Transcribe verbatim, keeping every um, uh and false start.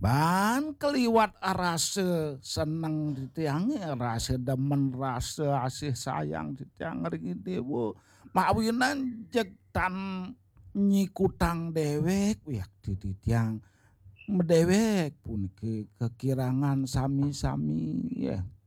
Ban keliwat rase seneng di tiange, rase demen, rase asih sayang di tiang ngriki wo mawinan jeg tan nyikutang dewek wih titiang me dewek puniki kekirangan sami-sami ya.